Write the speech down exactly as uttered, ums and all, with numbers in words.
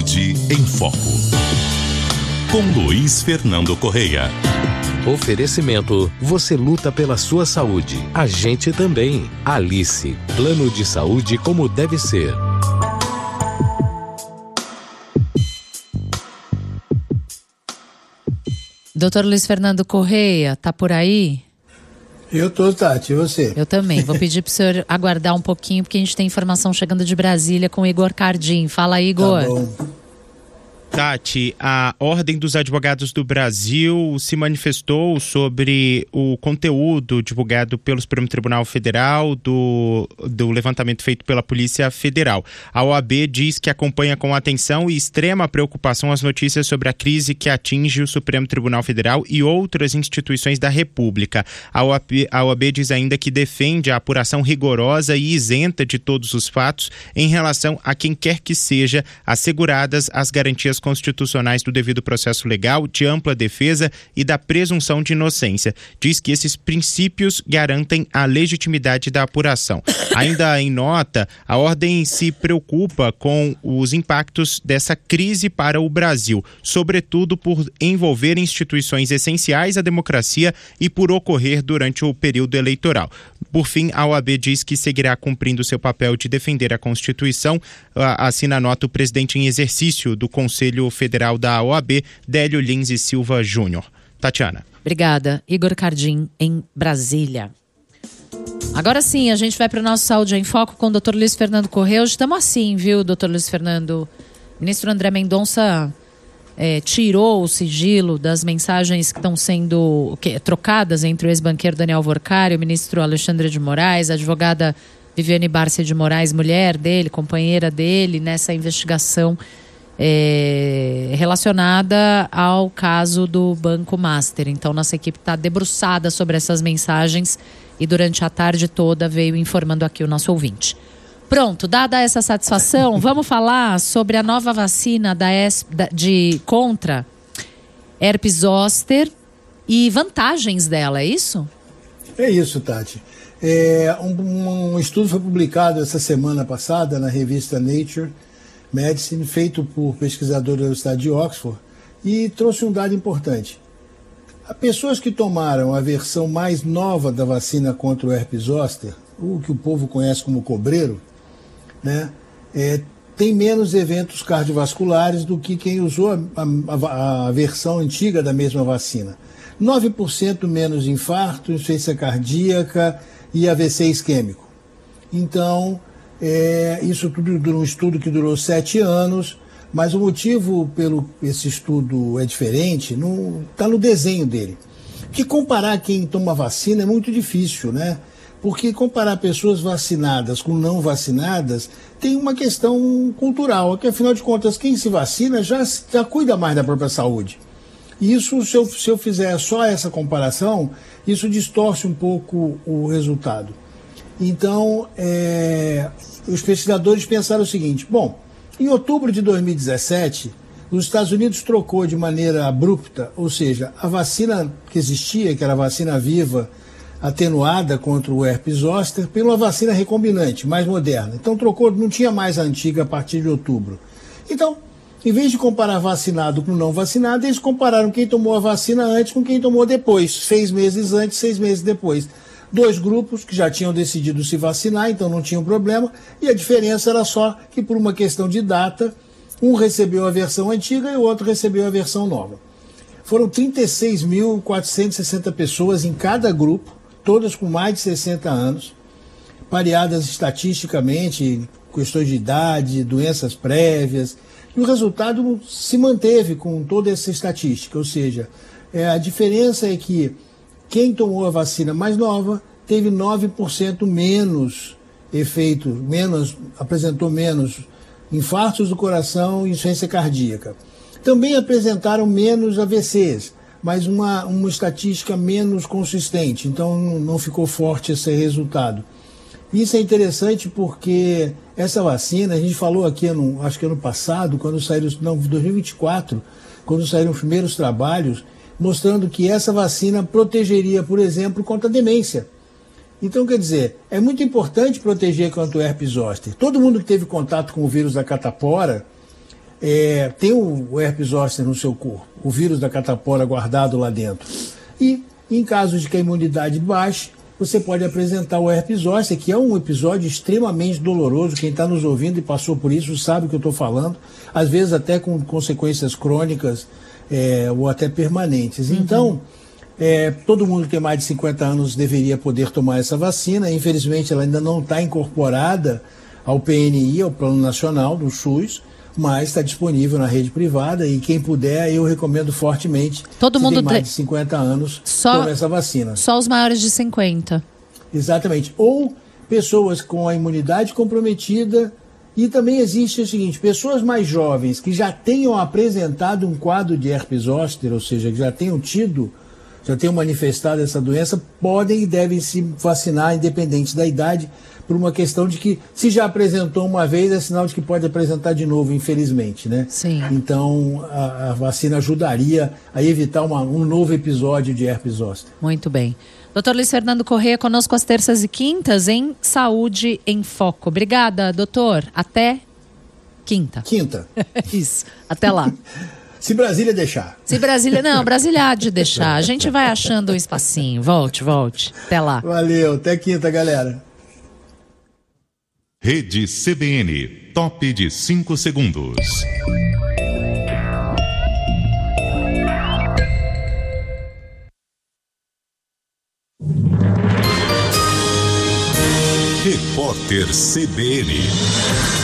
Saúde em Foco, com Luiz Fernando Correia. Oferecimento: você luta pela sua saúde. A gente também. Alice, plano de saúde como deve ser. Doutor Luiz Fernando Correia, tá por aí? Eu tô, Tati, e você? Eu também. Vou pedir pro senhor aguardar um pouquinho, porque a gente tem informação chegando de Brasília com o Igor Cardim. Fala, Igor. Tá bom. Tati, a Ordem dos Advogados do Brasil se manifestou sobre o conteúdo divulgado pelo Supremo Tribunal Federal do, do levantamento feito pela Polícia Federal. A O A B diz que acompanha com atenção e extrema preocupação as notícias sobre a crise que atinge o Supremo Tribunal Federal e outras instituições da República. A O A B, a O A B diz ainda que defende a apuração rigorosa e isenta de todos os fatos em relação a quem quer que seja, asseguradas as garantias constitucionais do devido processo legal, de ampla defesa e da presunção de inocência. Diz que esses princípios garantem a legitimidade da apuração. Ainda em nota, a ordem se preocupa com os impactos dessa crise para o Brasil, sobretudo por envolver instituições essenciais à democracia e por ocorrer durante o período eleitoral. Por fim, a O A B diz que seguirá cumprindo seu papel de defender a Constituição. Assina a nota o presidente em exercício do Conselho Federal da O A B, Délio Lins e Silva Júnior. Tatiana. Obrigada. Igor Cardim, em Brasília. Agora sim, a gente vai para o nosso Saúde em Foco com o doutor Luiz Fernando Correia. Hoje estamos assim, viu, doutor Luiz Fernando? O ministro André Mendonça é, tirou o sigilo das mensagens que estão sendo que, trocadas entre o ex-banqueiro Daniel Alvorcari, o ministro Alexandre de Moraes, a advogada Viviane Bárcia de Moraes, mulher dele, companheira dele, nessa investigação É, relacionada ao caso do Banco Master. Então, nossa equipe está debruçada sobre essas mensagens e durante a tarde toda veio informando aqui o nosso ouvinte. Pronto, dada essa satisfação, vamos falar sobre a nova vacina da es, da, de, contra herpes zoster e vantagens dela, é isso? É isso, Tati. É, um, um estudo foi publicado essa semana passada na revista Nature Medicine, feito por pesquisadores da Universidade de Oxford, e trouxe um dado importante. As pessoas que tomaram a versão mais nova da vacina contra o herpes zoster, o que o povo conhece como cobreiro, né, é, tem menos eventos cardiovasculares do que quem usou a, a, a versão antiga da mesma vacina. nove por cento menos infarto, insuficiência cardíaca e A V C isquêmico. Então, É, isso tudo durou um estudo que durou sete anos, mas o motivo pelo esse estudo é diferente, está no desenho dele. Porque comparar quem toma vacina é muito difícil, né? Porque comparar pessoas vacinadas com não vacinadas tem uma questão cultural, que afinal de contas quem se vacina já, já cuida mais da própria saúde. E isso, se eu, se eu fizer só essa comparação, isso distorce um pouco o resultado. Então, é, os pesquisadores pensaram o seguinte: bom, em outubro de dois mil e dezessete, os Estados Unidos trocou de maneira abrupta, ou seja, a vacina que existia, que era a vacina viva atenuada contra o herpes zoster, pela vacina recombinante, mais moderna. Então trocou, não tinha mais a antiga a partir de outubro. Então, em vez de comparar vacinado com não vacinado, eles compararam quem tomou a vacina antes com quem tomou depois, seis meses antes, seis meses depois. Dois grupos que já tinham decidido se vacinar, então não tinham problema, e a diferença era só que por uma questão de data, um recebeu a versão antiga e o outro recebeu a versão nova. Foram trinta e seis mil quatrocentas e sessenta pessoas em cada grupo, todas com mais de sessenta anos, pareadas estatisticamente, questões de idade, doenças prévias, e o resultado se manteve com toda essa estatística, ou seja, é, a diferença é que quem tomou a vacina mais nova teve nove por cento menos efeito, menos, apresentou menos infartos do coração e insuficiência cardíaca. Também apresentaram menos A V Cs, mas uma, uma estatística menos consistente, então não ficou forte esse resultado. Isso é interessante porque essa vacina, a gente falou aqui, no, acho que ano passado, quando saíram, não, dois mil e vinte e quatro, quando saíram os primeiros trabalhos, mostrando que essa vacina protegeria, por exemplo, contra a demência. Então, quer dizer, é muito importante proteger contra o herpes zoster. Todo mundo que teve contato com o vírus da catapora é, tem o, o herpes zoster no seu corpo, o vírus da catapora guardado lá dentro. E em caso de que a imunidade baixe, você pode apresentar o herpes zoster, que é um episódio extremamente doloroso. Quem está nos ouvindo e passou por isso sabe o que eu estou falando, às vezes até com consequências crônicas é, ou até permanentes. Uhum. Então, é, todo mundo que tem mais de cinquenta anos deveria poder tomar essa vacina. Infelizmente, ela ainda não está incorporada ao P N I, ao Plano Nacional do SUS, mas está disponível na rede privada e quem puder, eu recomendo fortemente. Todo mundo tem mais tem... de cinquenta anos, só, tome essa vacina. Só os maiores de cinquenta. Exatamente. Ou pessoas com a imunidade comprometida. E também existe o seguinte, pessoas mais jovens que já tenham apresentado um quadro de herpes zoster, ou seja, que já tenham tido, já tenham manifestado essa doença, podem e devem se vacinar independente da idade, por uma questão de que, se já apresentou uma vez, é sinal de que pode apresentar de novo, infelizmente, né? Sim. Então, a, a vacina ajudaria a evitar uma, um novo episódio de herpes zoster. Muito bem. doutor Luiz Fernando Correia conosco às terças e quintas em Saúde em Foco. Obrigada, doutor. Até quinta. Quinta. Isso. Até lá. Se Brasília deixar. Se Brasília... Não, Brasília há de deixar. A gente vai achando um espacinho. Volte, volte. Até lá. Valeu. Até quinta, galera. Rede C B N, top de cinco segundos. Repórter C B N.